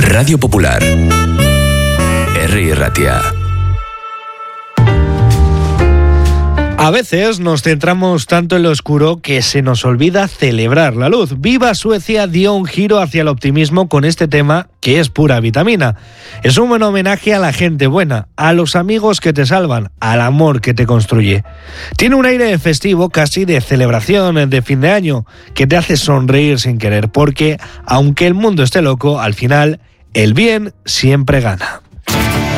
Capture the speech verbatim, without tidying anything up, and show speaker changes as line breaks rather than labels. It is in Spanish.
Radio Popular. Herri Ratia.
A veces nos centramos tanto en lo oscuro que se nos olvida celebrar la luz. Viva Suecia dio un giro hacia el optimismo con este tema que es pura vitamina. Es un buen homenaje a la gente buena, a los amigos que te salvan, al amor que te construye. Tiene un aire festivo, casi de celebración de fin de año, que te hace sonreír sin querer, porque aunque el mundo esté loco, al final el bien siempre gana.